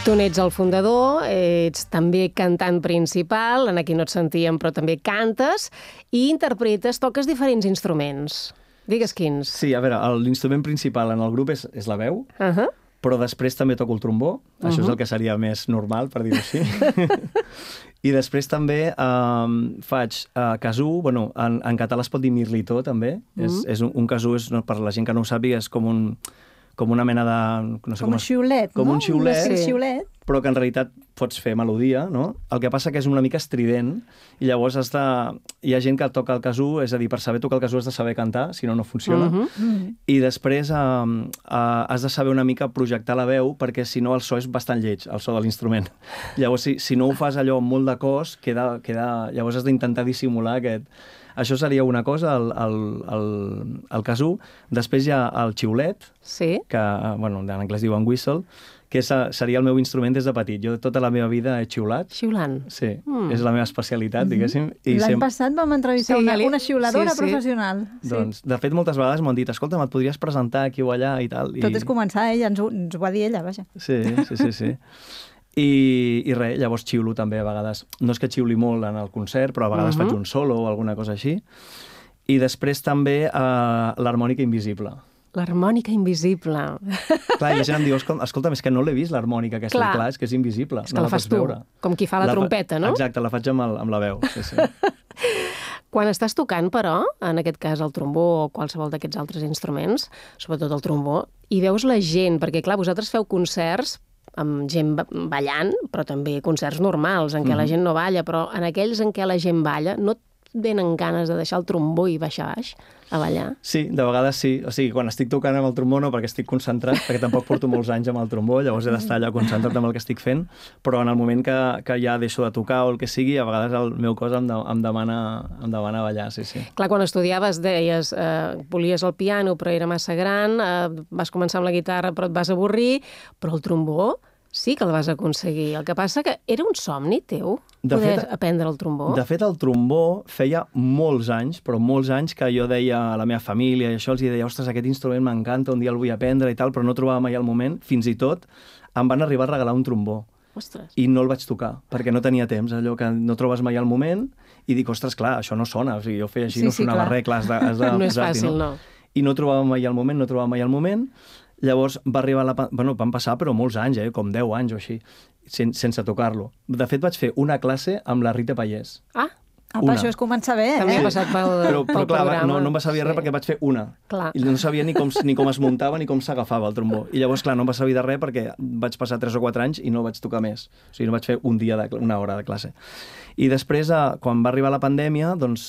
Tu n'ets el fundador, ets també cantant principal, en aquí no et sentíem, però també cantes, i interpretes, toques diferents instruments. Digues quins. Sí, a veure, l'instrument principal en el grup és la veu, però després també toco el trombó, això és el que seria més normal, per dir-ho així. I després també faig kazoo, bueno, en català es pot dir mirlitó, també. Un kazoo, per la gent que no ho sàpiga, és com una mena de... No sé com un xiulet, no? Com un xiulet, xiulet, però que en realitat pots fer melodia, no? El que passa que és una mica estrident i llavors hi ha gent que toca el kazoo, és a dir, per saber tocar el kazoo has de saber cantar, si no, no funciona. I després has de saber una mica projectar la veu perquè si no el so és bastant lleig, el so de l'instrument. Llavors, si no ho fas allò amb molt de cos, llavors has d'intentar dissimular aquest... Això seria una cosa, el kazoo. Després hi ha el xiulet, que en anglès diuen whistle, que seria el meu instrument des de petit. Jo tota la meva vida he xiulat. Xiulant. Sí, és la meva especialitat, diguéssim. L'any passat vam entrevistar una xiuladora professional. Doncs, de fet, moltes vegades m'han dit, escolta, et podries presentar aquí o allà i tal. Tot és començar, ella ens ho va dir ella, vaja. Sí. I res, llavors xiulo també a vegades. No és que xiuli molt en el concert, però a vegades faig un solo o alguna cosa així. I després també l'harmònica invisible. L'harmònica invisible. Clar, i la gent em diu, escolta, és que no l'he vist l'harmònica aquesta. Clar, és que és invisible. És que la fas tu, com qui fa la trompeta, no? Exacte, la faig amb la veu, sí. Quan estàs tocant, però, en aquest cas el trombó o qualsevol d'aquests altres instruments, sobretot el trombó, i veus la gent, perquè clar, vosaltres feu concerts amb gent ballant, però també concerts normals, en què la gent no balla, però en aquells en què la gent balla, no et venen ganes de deixar el trombó i baixar baix a ballar? Sí, de vegades sí. O sigui, quan estic tocant amb el trombó no, perquè estic concentrat, perquè tampoc porto molts anys amb el trombó, llavors he d'estar allà concentrat amb el que estic fent, però en el moment que ja deixo de tocar o el que sigui, a vegades el meu cos em demana ballar, sí. Clar, quan estudiaves deies, volies el piano però era massa gran, vas començar amb la guitarra però et vas avorrir, però el trombó sí que el vas aconseguir. El que passa que era un somni teu poder aprendre el trombó? De fet, el trombó feia molts anys, però molts anys que jo deia a la meva família i això, els deia, ostres, aquest instrument m'encanta, un dia el vull aprendre i tal, però no trobava mai el moment. Fins i tot em van arribar a regalar un trombó. Ostres. I no el vaig tocar, perquè no tenia temps, allò que no trobes mai el moment, i dic, ostres, clar, això no sona, o sigui, jo feia així, no sonava res, clar, no és fàcil, no. I no trobava mai el moment, llavors va arribar van passar però molts anys, com 10 anys o així, sense tocar-lo. De fet, vaig fer una classe amb la Rita Pallés. Per això és començar bé, També ha passat pel però clar, programa. no em va servir res perquè vaig fer una. Clar. I no sabia ni com es muntava ni com s'agafava el trombó. I llavors, clar, no em va servir de res perquè vaig passar 3 o 4 anys i no vaig tocar més. O sigui, no vaig fer una hora de classe. I després, quan va arribar la pandèmia, doncs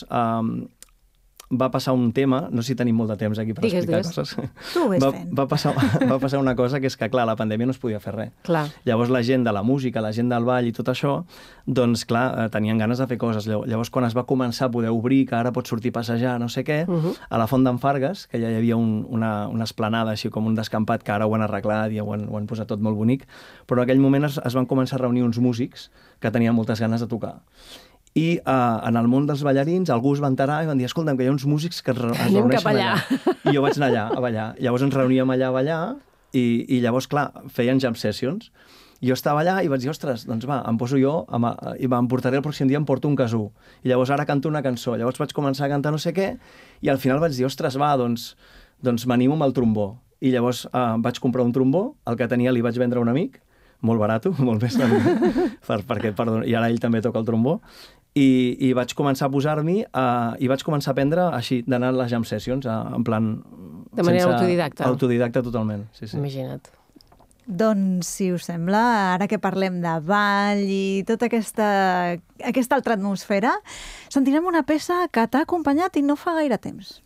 va passar un tema, no sé si tenim molt de temps aquí per explicar coses. Tu ho ves fent. Va passar una cosa que és que, clar, a la pandèmia no es podia fer res. Clar. Llavors la gent de la música, la gent del ball i tot això, doncs, clar, tenien ganes de fer coses. Llavors, quan es va començar a poder obrir, que ara pots sortir a passejar, no sé què, a la Font d'en Fargues, que ja hi havia una esplanada, així com un descampat, que ara ho han arreglat i ho han posat tot molt bonic, però en aquell moment es van començar a reunir uns músics que tenien moltes ganes de tocar. I en el món dels ballarins algú es va enterar i van dir, escolta'm, que hi ha uns músics que es reuneixen allà. I jo vaig anar allà a ballar. Llavors ens reuníem allà a ballar i llavors, clar, feien jam sessions. I jo estava allà i vaig dir, ostres, doncs va, em poso jo i em portaré el pròxim dia, em porto un kazoo. I llavors ara canto una cançó. Llavors vaig començar a cantar no sé què i al final vaig dir, ostres, va, doncs m'animo amb el trombó. I llavors vaig comprar un trombó, el que tenia li vaig vendre a un amic, molt barat, molt més perquè, i ara ell també toca el trombó. I vaig començar a posar-m'hi i vaig començar a aprendre així, d'anar a les jam sessions, en plan... De manera autodidacta. Autodidacta totalment, sí. Imagina't. Doncs, si us sembla, ara que parlem de ball i tota aquesta altra atmosfera, sentirem una peça que t'ha acompanyat i no fa gaire temps.